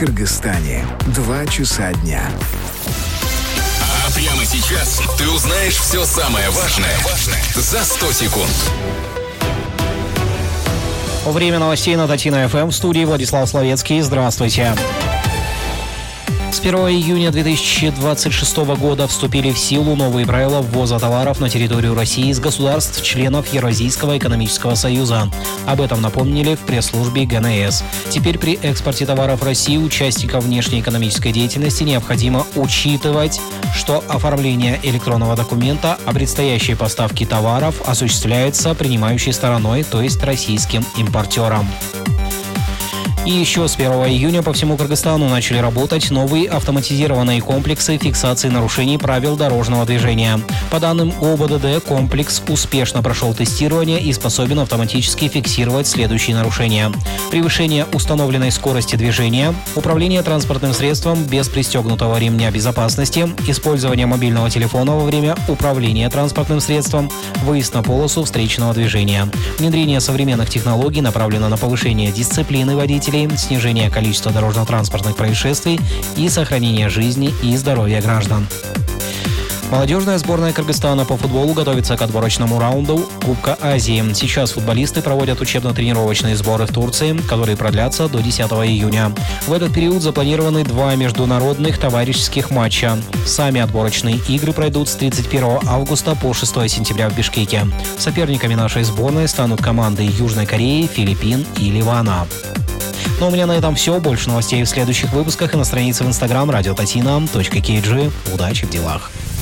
Кыргызстане. 2 часа дня. А прямо сейчас ты узнаешь все самое важное за 100 секунд. Время новостей на Татино ФМ. В студии Владислав Словецкий. Здравствуйте. С 1 июня 2026 года вступили в силу новые правила ввоза товаров на территорию России из государств-членов Евразийского экономического союза. Об этом напомнили в пресс-службе ГНС. Теперь при экспорте товаров в Россию участников внешней экономической деятельности необходимо учитывать, что оформление электронного документа о предстоящей поставке товаров осуществляется принимающей стороной, то есть российским импортером. И еще с 1 июня по всему Кыргызстану начали работать новые автоматизированные комплексы фиксации нарушений правил дорожного движения. По данным ОБДД, комплекс успешно прошел тестирование и способен автоматически фиксировать следующие нарушения: превышение установленной скорости движения, управление транспортным средством без пристегнутого ремня безопасности, использование мобильного телефона во время управления транспортным средством, выезд на полосу встречного движения. Внедрение современных технологий направлено на повышение дисциплины водителей, снижение количества дорожно-транспортных происшествий и сохранение жизни и здоровья граждан. Молодежная сборная Кыргызстана по футболу готовится к отборочному раунду Кубка Азии. Сейчас футболисты проводят учебно-тренировочные сборы в Турции, которые продлятся до 10 июня. В этот период запланированы 2 международных товарищеских матча. Сами отборочные игры пройдут с 31 августа по 6 сентября в Бишкеке. Соперниками нашей сборной станут команды Южной Кореи, Филиппин и Ливана. Но у меня на этом все. Больше новостей в следующих выпусках и на странице в Instagram radiotatiina.kg. Удачи в делах.